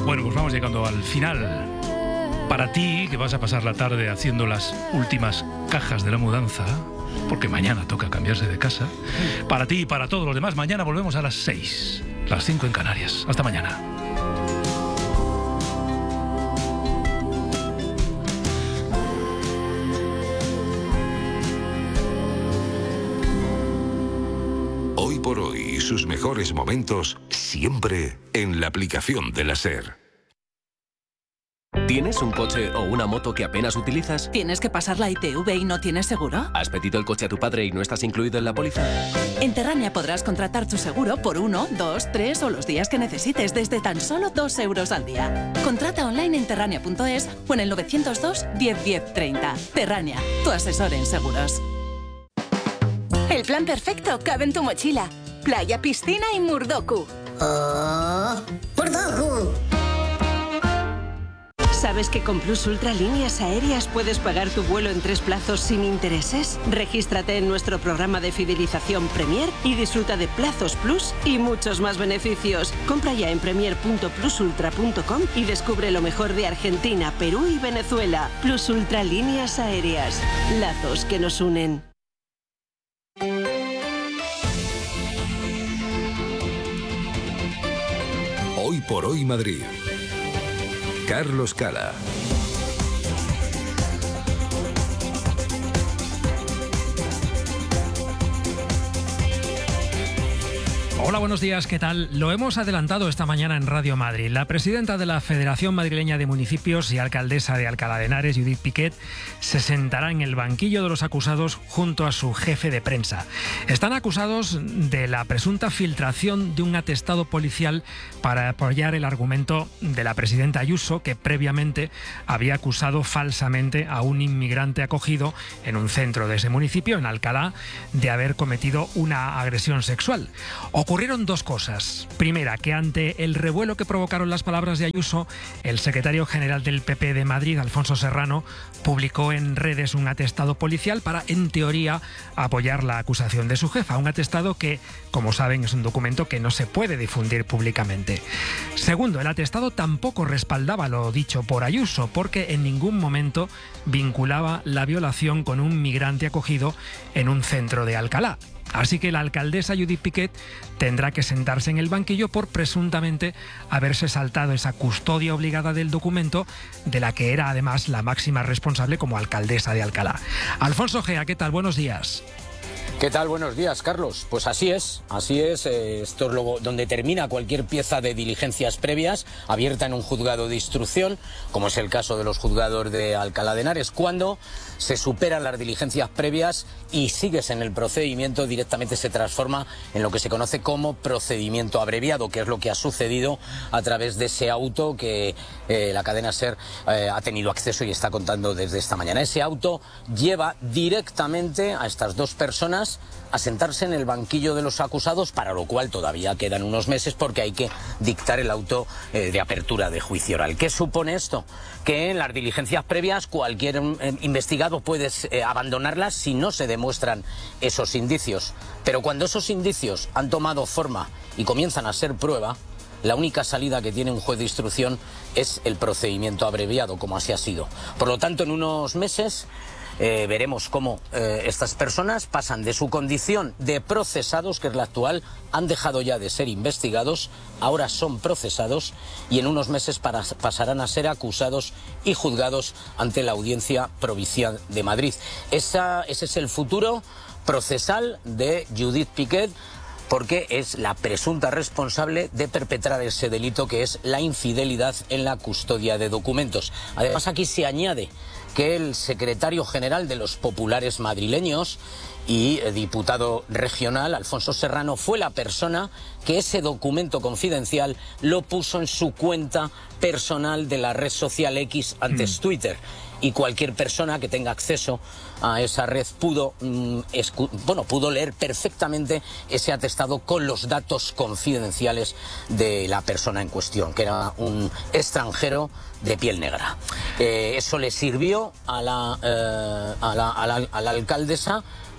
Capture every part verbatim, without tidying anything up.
Bueno, pues vamos llegando al final. Para ti, que vas a pasar la tarde haciendo las últimas cajas de la mudanza, porque mañana toca cambiarse de casa. Para ti y para todos los demás, mañana volvemos a las seis, las cinco en Canarias. Hasta mañana. Hoy por hoy y sus mejores momentos siempre en la aplicación de la SER. ¿Tienes un coche o una moto que apenas utilizas? ¿Tienes que pasar la I T V y no tienes seguro? ¿Has pedido el coche a tu padre y no estás incluido en la póliza? En Terrania podrás contratar tu seguro por uno, dos, tres o los días que necesites desde tan solo dos euros al día. Contrata online en terrania punto es o en el novecientos dos, diez, diez, treinta. Terrania, tu asesor en seguros. El plan perfecto cabe en tu mochila. Playa, piscina y Murdoku. ¡Oh! ¡Murdoku! ¿Sabes que con Plus Ultra Líneas Aéreas puedes pagar tu vuelo en tres plazos sin intereses? Regístrate en nuestro programa de fidelización Premier y disfruta de plazos Plus y muchos más beneficios. Compra ya en premier punto plus ultra punto com y descubre lo mejor de Argentina, Perú y Venezuela. Plus Ultra Líneas Aéreas. Lazos que nos unen. Hoy por hoy Madrid. Carlos Cala. Hola, buenos días, ¿qué tal? Lo hemos adelantado esta mañana en Radio Madrid. La presidenta de la Federación Madrileña de Municipios y alcaldesa de Alcalá de Henares, Judith Piquet, se sentará en el banquillo de los acusados junto a su jefe de prensa. Están acusados de la presunta filtración de un atestado policial para apoyar el argumento de la presidenta Ayuso, que previamente había acusado falsamente a un inmigrante acogido en un centro de ese municipio, en Alcalá, de haber cometido una agresión sexual. Ocurrieron dos cosas. Primera, que ante el revuelo que provocaron las palabras de Ayuso, el secretario general del P P de Madrid, Alfonso Serrano, publicó en redes un atestado policial para, en teoría, apoyar la acusación de su jefa. Un atestado que, como saben, es un documento que no se puede difundir públicamente. Segundo, el atestado tampoco respaldaba lo dicho por Ayuso, porque en ningún momento vinculaba la violación con un migrante acogido en un centro de Alcalá. Así que la alcaldesa Judith Piquet tendrá que sentarse en el banquillo por presuntamente haberse saltado esa custodia obligada del documento, de la que era además la máxima responsable como alcaldesa de Alcalá. Alfonso Gea, ¿qué tal? Buenos días. ¿Qué tal? Buenos días, Carlos. Pues así es, así es. Eh, esto es lo, donde termina cualquier pieza de diligencias previas abierta en un juzgado de instrucción, como es el caso de los juzgados de Alcalá de Henares, cuando se superan las diligencias previas y sigues en el procedimiento, directamente se transforma en lo que se conoce como procedimiento abreviado, que es lo que ha sucedido a través de ese auto que eh, la cadena SER eh, ha tenido acceso y está contando desde esta mañana. Ese auto lleva directamente a estas dos personas a sentarse en el banquillo de los acusados, para lo cual todavía quedan unos meses porque hay que dictar el auto eh, de apertura de juicio oral. ¿Qué supone esto? Que en las diligencias previas cualquier eh, investigado puede eh, abandonarlas si no se demuestran esos indicios. Pero cuando esos indicios han tomado forma y comienzan a ser prueba, la única salida que tiene un juez de instrucción es el procedimiento abreviado, como así ha sido. Por lo tanto, en unos meses Eh, veremos cómo eh, estas personas pasan de su condición de procesados, que es la actual, han dejado ya de ser investigados, ahora son procesados y en unos meses para, pasarán a ser acusados y juzgados ante la Audiencia Provincial de Madrid. Esa, ese es el futuro procesal de Judith Piquet, porque es la presunta responsable de perpetrar ese delito que es la infidelidad en la custodia de documentos. Además, aquí se añade que el secretario general de los populares madrileños y diputado regional, Alfonso Serrano, fue la persona que ese documento confidencial lo puso en su cuenta personal de la red social X, antes Twitter. Y cualquier persona que tenga acceso a esa red pudo, mm, bueno, pudo leer perfectamente ese atestado con los datos confidenciales de la persona en cuestión, que era un extranjero de piel negra. Eh, eso le sirvió a la, eh, a la, a la, a la alcaldesa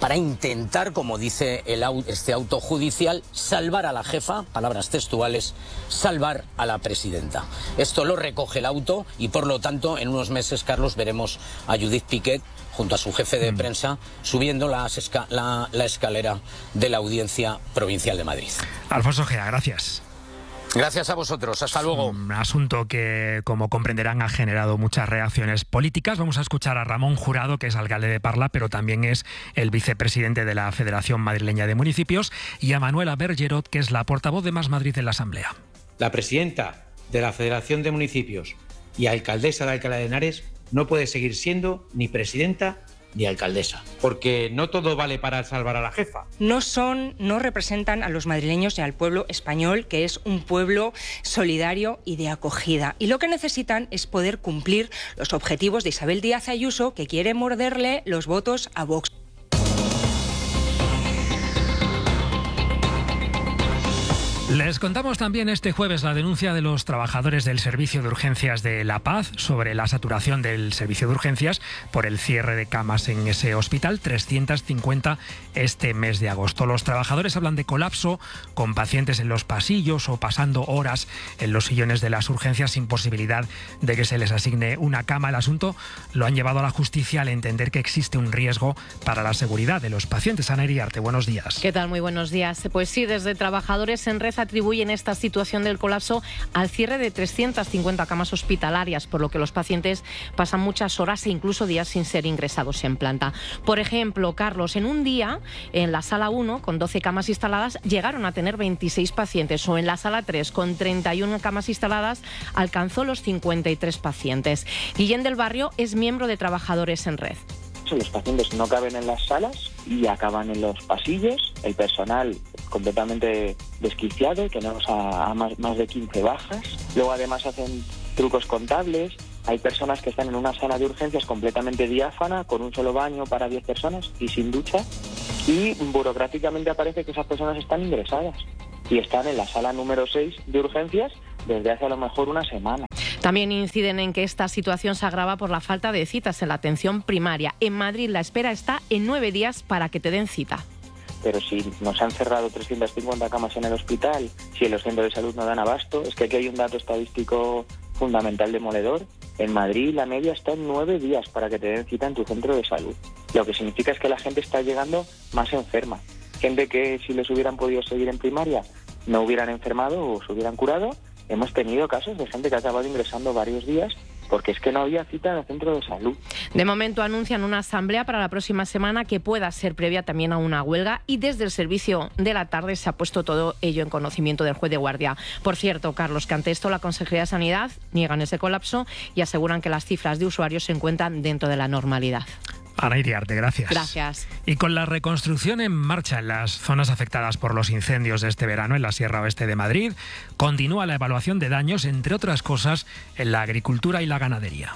para intentar, como dice el, este auto judicial, salvar a la jefa, palabras textuales, salvar a la presidenta. Esto lo recoge el auto y, por lo tanto, en unos meses, Carlos, veremos a Judith Piquet junto a su jefe de prensa, subiendo las esca la, la escalera de la Audiencia Provincial de Madrid. Alfonso Gea, gracias. Gracias a vosotros, hasta luego. Un asunto que, como comprenderán, ha generado muchas reacciones políticas. Vamos a escuchar a Ramón Jurado, que es alcalde de Parla, pero también es el vicepresidente de la Federación Madrileña de Municipios, y a Manuela Bergerot, que es la portavoz de Más Madrid en la Asamblea. La presidenta de la Federación de Municipios y alcaldesa de Alcalá de Henares no puede seguir siendo ni presidenta ni alcaldesa, porque no todo vale para salvar a la jefa. No son, no representan a los madrileños ni al pueblo español, que es un pueblo solidario y de acogida. Y lo que necesitan es poder cumplir los objetivos de Isabel Díaz Ayuso, que quiere morderle los votos a Vox. Les contamos también este jueves la denuncia de los trabajadores del Servicio de Urgencias de La Paz sobre la saturación del servicio de urgencias por el cierre de camas en ese hospital, trescientas cincuenta este mes de agosto. Los trabajadores hablan de colapso, con pacientes en los pasillos o pasando horas en los sillones de las urgencias sin posibilidad de que se les asigne una cama. El asunto lo han llevado a la justicia al entender que existe un riesgo para la seguridad de los pacientes. Ana Iriarte, buenos días. ¿Qué tal? Muy buenos días. Pues sí, desde Trabajadores en Red atribuyen esta situación del colapso al cierre de trescientas cincuenta camas hospitalarias, por lo que los pacientes pasan muchas horas e incluso días sin ser ingresados en planta. Por ejemplo, Carlos, en un día, en la sala uno, con doce camas instaladas, llegaron a tener veintiséis pacientes, o en la sala tres, con treinta y una camas instaladas, alcanzó los cincuenta y tres pacientes. Guillén del Barrio es miembro de Trabajadores en Red. Los pacientes no caben en las salas y acaban en los pasillos, el personal completamente desquiciado, tenemos a, a más, más de quince bajas, luego además hacen trucos contables, hay personas que están en una sala de urgencias completamente diáfana, con un solo baño para diez personas y sin ducha, y burocráticamente aparece que esas personas están ingresadas y están en la sala número seis de urgencias desde hace a lo mejor una semana. También inciden en que esta situación se agrava por la falta de citas en la atención primaria. En Madrid la espera está en nueve días para que te den cita. Pero si nos han cerrado trescientas cincuenta camas en el hospital, si en los centros de salud no dan abasto, es que aquí hay un dato estadístico fundamental demoledor. En Madrid la media está en nueve días para que te den cita en tu centro de salud. Lo que significa es que la gente está llegando más enferma. Gente que si les hubieran podido seguir en primaria no hubieran enfermado o se hubieran curado. Hemos tenido casos de gente que ha acabado ingresando varios días porque es que no había cita en el centro de salud. De momento anuncian una asamblea para la próxima semana que pueda ser previa también a una huelga, y desde el servicio de la tarde se ha puesto todo ello en conocimiento del juez de guardia. Por cierto, Carlos, que ante esto la Consejería de Sanidad niegan ese colapso y aseguran que las cifras de usuarios se encuentran dentro de la normalidad. Ana Iriarte, gracias. Gracias. Y con la reconstrucción en marcha en las zonas afectadas por los incendios de este verano en la Sierra Oeste de Madrid, continúa la evaluación de daños, entre otras cosas, en la agricultura y la ganadería.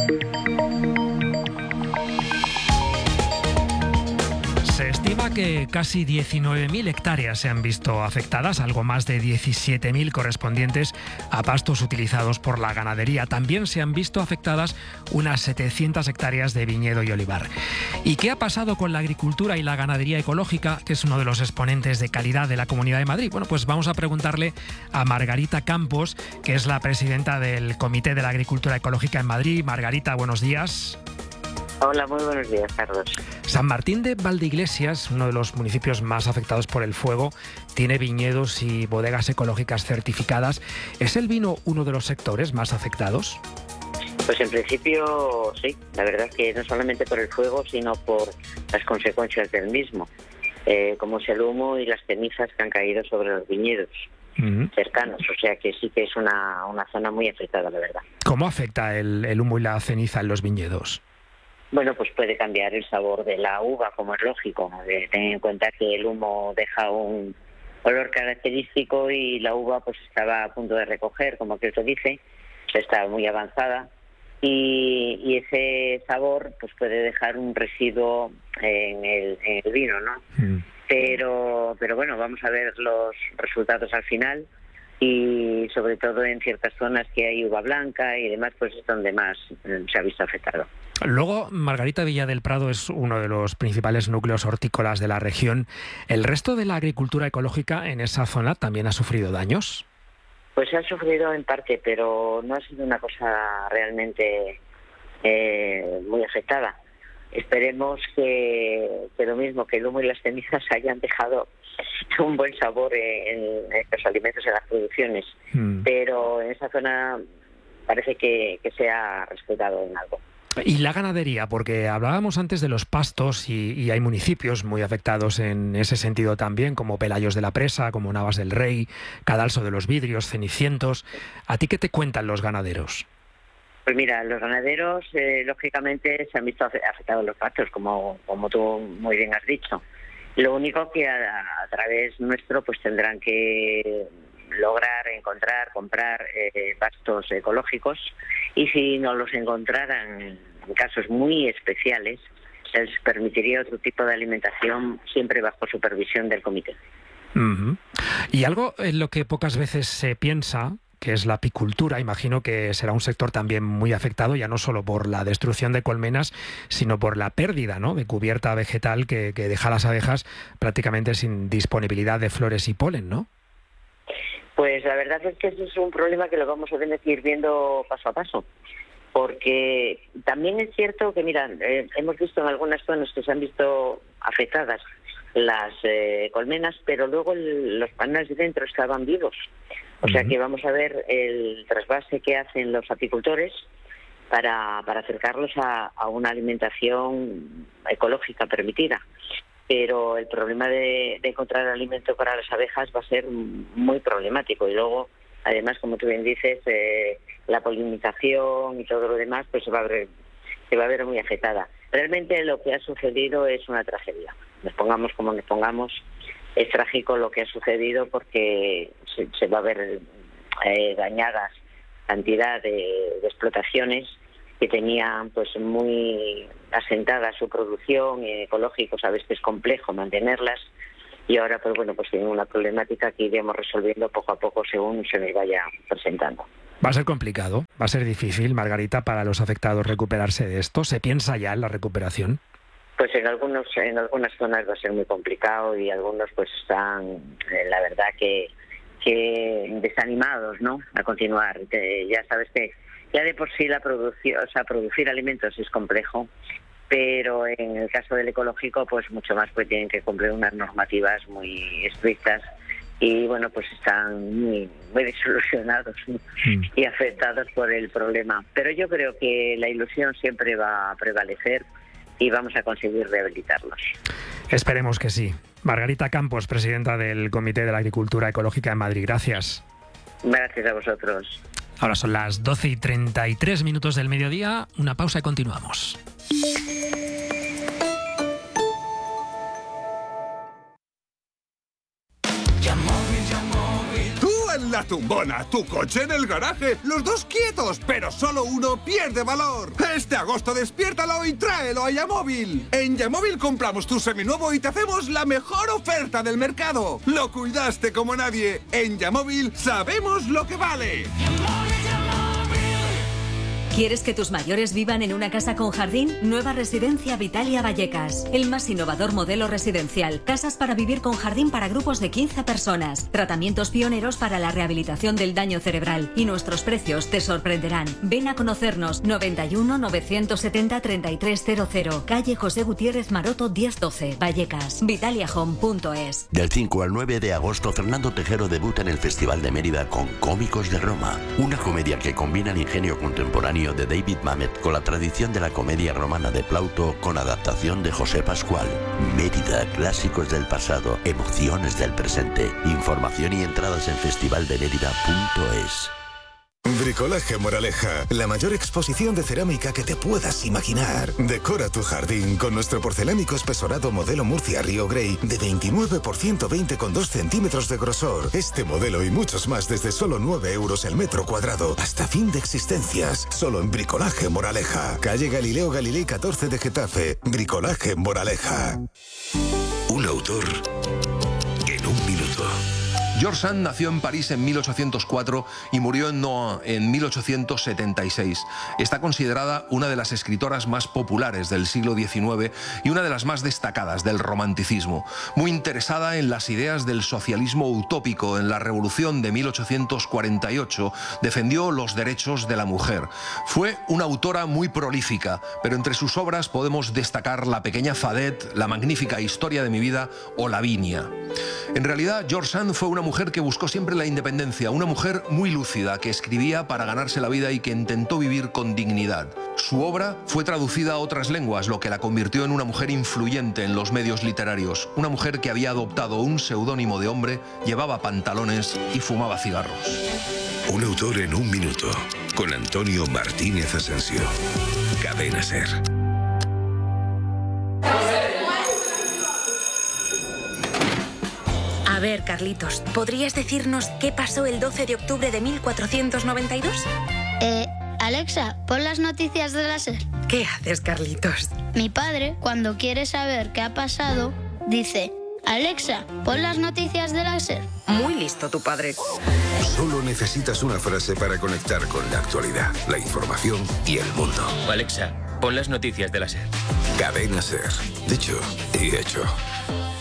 Se estima que casi diecinueve mil hectáreas se han visto afectadas, algo más de diecisiete mil correspondientes a pastos utilizados por la ganadería. También se han visto afectadas unas setecientas hectáreas de viñedo y olivar. ¿Y qué ha pasado con la agricultura y la ganadería ecológica, que es uno de los exponentes de calidad de la Comunidad de Madrid? Bueno, pues vamos a preguntarle a Margarita Campos, que es la presidenta del Comité de la Agricultura Ecológica en Madrid. Margarita, buenos días. Hola, muy buenos días, Carlos. San Martín de Valdeiglesias, uno de los municipios más afectados por el fuego, tiene viñedos y bodegas ecológicas certificadas. ¿Es el vino uno de los sectores más afectados? Pues en principio sí, la verdad es que no solamente por el fuego, sino por las consecuencias del mismo, eh, como es el humo y las cenizas que han caído sobre los viñedos uh-huh. cercanos, o sea que sí que es una, una zona muy afectada, la verdad. ¿Cómo afecta el, el humo y la ceniza en los viñedos? Bueno, pues puede cambiar el sabor de la uva, como es lógico. Eh, ten en cuenta que el humo deja un olor característico y la uva pues estaba a punto de recoger, como que se dice, está muy avanzada y, y ese sabor pues puede dejar un residuo en el, en el vino, ¿no? Mm. Pero, pero bueno, vamos a ver los resultados al final. Y sobre todo en ciertas zonas que hay uva blanca y demás, pues es donde más se ha visto afectado. Luego, Margarita, Villa del Prado es uno de los principales núcleos hortícolas de la región. ¿El resto de la agricultura ecológica en esa zona también ha sufrido daños? Pues se ha sufrido en parte, pero no ha sido una cosa realmente eh, muy afectada. Esperemos que, que lo mismo, que el humo y las cenizas hayan dejado un buen sabor en, en los alimentos, en las producciones. Mm. Pero en esa zona parece que, que se ha respetado en algo. Y la ganadería, porque hablábamos antes de los pastos y, y hay municipios muy afectados en ese sentido también, como Pelayos de la Presa, como Navas del Rey, Cadalso de los Vidrios, Cenicientos. ¿A ti qué te cuentan los ganaderos? Pues mira, los ganaderos, eh, lógicamente, se han visto afectados los pastos, como, como tú muy bien has dicho. Lo único que a, a través nuestro pues tendrán que lograr encontrar, comprar eh, pastos ecológicos, y si no los encontraran en casos muy especiales, se les permitiría otro tipo de alimentación siempre bajo supervisión del comité. Uh-huh. Y algo en lo que pocas veces se piensa, que es la apicultura, imagino que será un sector también muy afectado, ya no solo por la destrucción de colmenas, sino por la pérdida, ¿no?, de cubierta vegetal que, que deja a las abejas prácticamente sin disponibilidad de flores y polen, ¿no? Pues la verdad es que ese es un problema que lo vamos a tener que ir viendo paso a paso, porque también es cierto que, mira, eh, hemos visto en algunas zonas que se han visto afectadas las eh, colmenas, pero luego el, los paneles de dentro estaban vivos. O sea que vamos a ver el trasvase que hacen los apicultores para, para acercarlos a, a una alimentación ecológica permitida. Pero el problema de, de encontrar alimento para las abejas va a ser muy problemático. Y luego, además, como tú bien dices, eh, la polinización y todo lo demás pues se va a ver, se va a ver muy afectada. Realmente lo que ha sucedido es una tragedia. Nos pongamos como nos pongamos, es trágico lo que ha sucedido porque se, se va a ver eh, dañadas cantidad de, de explotaciones que tenían pues muy asentada su producción, eh, ecológico, sabes que es complejo mantenerlas, y ahora pues bueno, pues tienen una problemática que iremos resolviendo poco a poco según se nos vaya presentando. Va a ser complicado, va a ser difícil, Margarita, para los afectados recuperarse de esto. ¿Se piensa ya en la recuperación? Pues en algunos en algunas zonas va a ser muy complicado y algunos pues están, eh, la verdad que que desanimados, ¿no?, a continuar. Eh, ya sabes que ya de por sí la producción, o sea, producir alimentos es complejo, pero en el caso del ecológico, pues mucho más, pues tienen que cumplir unas normativas muy estrictas y bueno, pues están muy, muy desilusionados mm. y afectados por el problema. Pero yo creo que la ilusión siempre va a prevalecer y vamos a conseguir rehabilitarlos. Esperemos que sí. Margarita Campos, presidenta del Comité de la Agricultura Ecológica en Madrid. Gracias. Gracias a vosotros. Ahora son las doce y treinta y tres minutos del mediodía. Una pausa y continuamos. La tumbona, tu coche en el garaje, los dos quietos, pero solo uno pierde valor. Este agosto despiértalo y tráelo a Yamóvil. En Yamóvil compramos tu seminuevo y te hacemos la mejor oferta del mercado. Lo cuidaste como nadie. En Yamóvil sabemos lo que vale. ¿Quieres que tus mayores vivan en una casa con jardín? Nueva Residencia Vitalia Vallecas. El más innovador modelo residencial. Casas para vivir con jardín para grupos de quince personas. Tratamientos pioneros para la rehabilitación del daño cerebral. Y nuestros precios te sorprenderán. Ven a conocernos. noventa y uno, novecientos setenta, treinta y tres cero cero. Calle José Gutiérrez Maroto diez doce. Vallecas. Vitalia Home punto es. Del cinco al nueve de agosto, Fernando Tejero debuta en el Festival de Mérida con Cómicos de Roma. Una comedia que combina el ingenio contemporáneo de David Mamet con la tradición de la comedia romana de Plauto con adaptación de José Pascual. Mérida, clásicos del pasado, emociones del presente. Información y entradas en festival de mérida punto es. Bricolaje Moraleja, la mayor exposición de cerámica que te puedas imaginar. Decora tu jardín con nuestro porcelánico espesorado modelo Murcia Río Grey de veintinueve por ciento veinte con dos centímetros de grosor. Este modelo y muchos más desde solo nueve euros el metro cuadrado. Hasta fin de existencias. Solo en Bricolaje Moraleja. Calle Galileo Galilei catorce de Getafe. Bricolaje Moraleja. Un autor en un minuto. George Sand nació en París en mil ochocientos cuatro y murió en Nohant en mil ochocientos setenta y seis. Está considerada una de las escritoras más populares del siglo diecinueve y una de las más destacadas del romanticismo. Muy interesada en las ideas del socialismo utópico, en la Revolución de mil ochocientos cuarenta y ocho, defendió los derechos de la mujer. Fue una autora muy prolífica, pero entre sus obras podemos destacar La pequeña Fadet, La magnífica historia de mi vida o Lavinia. En realidad, George Sand fue una mujer que buscó siempre la independencia, una mujer muy lúcida que escribía para ganarse la vida y que intentó vivir con dignidad. Su obra fue traducida a otras lenguas, lo que la convirtió en una mujer influyente en los medios literarios, una mujer que había adoptado un seudónimo de hombre, llevaba pantalones y fumaba cigarros. Un autor en un minuto, con Antonio Martínez Asensio. Cadena SER. A ver, Carlitos, ¿podrías decirnos qué pasó el doce de octubre de mil cuatrocientos noventa y dos? Eh, Alexa, pon las noticias de la SER. ¿Qué haces, Carlitos? Mi padre, cuando quiere saber qué ha pasado, dice: Alexa, pon las noticias de la SER. Muy listo tu padre. Solo necesitas una frase para conectar con la actualidad, la información y el mundo. Alexa, pon las noticias de la SER. Cadena SER. Dicho y hecho.